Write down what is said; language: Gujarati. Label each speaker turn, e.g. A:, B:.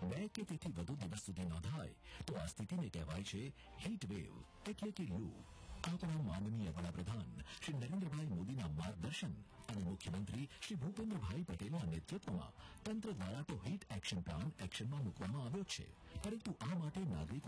A: 2 કે તેથી વધુ દિવસ સુધી નોંધાય તો આ સ્થિતિને કહેવાય છે હીટ વેવ એટલે કે લૂ. આપણા માનનીય વડાપ્રધાન શ્રી નરેન્દ્રભાઈ મોદીના માર્ગદર્શન અને મુખ્યમંત્રી શ્રી ભૂપેન્દ્રભાઈ પટેલના નેતૃત્વમાં તંત્ર દ્વારા તો હીટ એક્શન પ્લાન એક્શનમાં મૂકવામાં આવ્યો છે, પરંતુ આ માટે નાગરિકો